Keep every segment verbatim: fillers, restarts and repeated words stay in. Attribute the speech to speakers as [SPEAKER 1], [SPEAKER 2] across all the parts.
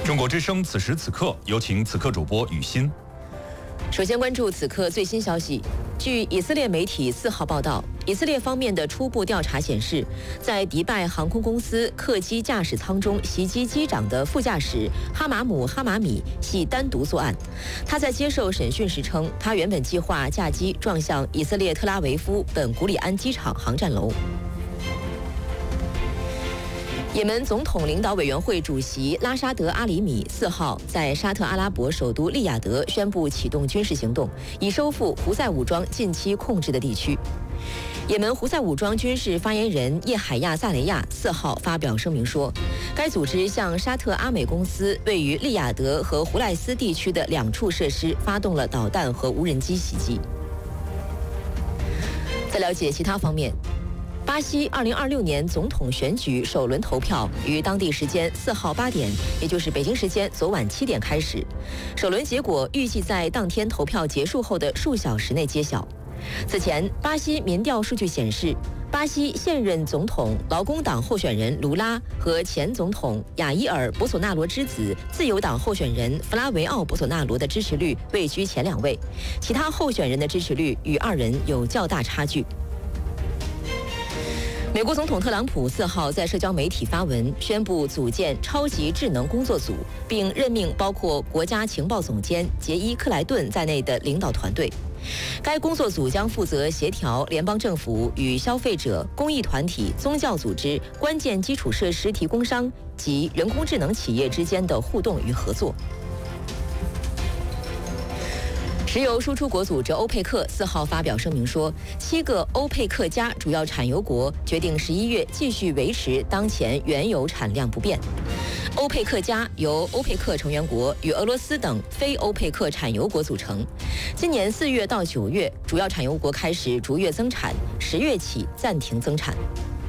[SPEAKER 1] 中国之声此时此刻，有请此刻主播雨欣。
[SPEAKER 2] 首先关注此刻最新消息。据以色列媒体四号报道，以色列方面的初步调查显示，在迪拜航空公司客机驾驶舱中袭击机长的副驾驶哈马姆·哈马米系单独作案。他在接受审讯时称，他原本计划驾机撞向以色列特拉维夫本古里安机场航站楼。也门总统领导委员会主席拉沙德·阿里米四号在沙特阿拉伯首都利雅得宣布启动军事行动，以收复胡塞武装近期控制的地区。也门胡塞武装军事发言人叶海亚·萨雷亚四号发表声明说，该组织向沙特阿美公司位于利雅得和胡赖斯地区的两处设施发动了导弹和无人机袭击。在了解其他方面，巴西二零二六年总统选举首轮投票于当地时间四号八点，也就是北京时间昨晚七点开始。首轮结果预计在当天投票结束后的数小时内揭晓。此前，巴西民调数据显示，巴西现任总统劳工党候选人卢拉和前总统亚伊尔·博索纳罗之子自由党候选人弗拉维奥·博索纳罗的支持率位居前两位，其他候选人的支持率与二人有较大差距。美国总统特朗普四号在社交媒体发文，宣布组建超级智能工作组，并任命包括国家情报总监杰伊·克莱顿在内的领导团队。该工作组将负责协调联邦政府与消费者、公益团体、宗教组织、关键基础设施提供商及人工智能企业之间的互动与合作。石油输出国组织欧佩克四号发表声明说，七个欧佩克加主要产油国决定十一月继续维持当前原油产量不变。欧佩克加由欧佩克成员国与俄罗斯等非欧佩克产油国组成。今年四月到九月，主要产油国开始逐月增产，十月起暂停增产。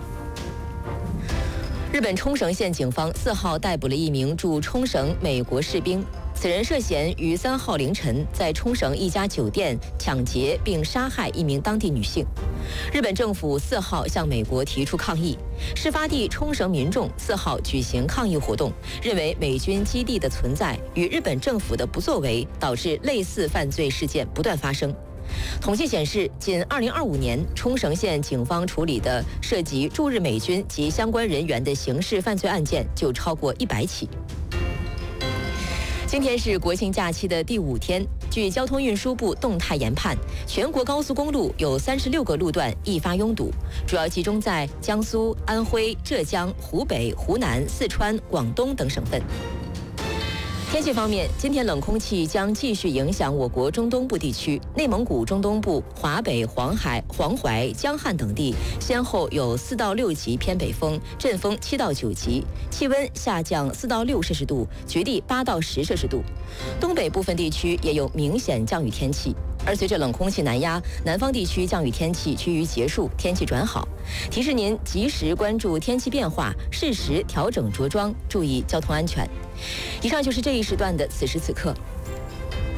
[SPEAKER 2] 日本冲绳县警方四号逮捕了一名驻冲绳美国士兵。此人涉嫌于三号凌晨在冲绳一家酒店抢劫并杀害一名当地女性。日本政府四号向美国提出抗议，事发地冲绳民众四号举行抗议活动，认为美军基地的存在与日本政府的不作为导致类似犯罪事件不断发生。统计显示，仅二零二五年，冲绳县警方处理的涉及驻日美军及相关人员的刑事犯罪案件就超过一百起。今天是国庆假期的第五天，据交通运输部动态研判，全国高速公路有三十六个路段易发拥堵，主要集中在江苏、安徽、浙江、湖北、湖南、四川、广东等省份。天气方面，今天冷空气将继续影响我国中东部地区，内蒙古中东部、华北、黄海、黄淮、江汉等地先后有四到六级偏北风，阵风七到九级，气温下降四到六摄氏度，局地八到十摄氏度。东北部分地区也有明显降雨天气。而随着冷空气南压，南方地区降雨天气趋于结束，天气转好。提示您及时关注天气变化，适时调整着装，注意交通安全。以上就是这一时段的此时此刻。